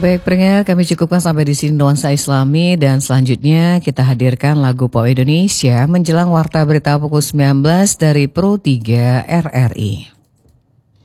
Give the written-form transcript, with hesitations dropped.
Baik pendengar, kami cukupkan sampai di sini nuansa Islami dan selanjutnya kita hadirkan lagu Pop Indonesia menjelang Warta Berita pukul 19 dari Pro 3 RRI.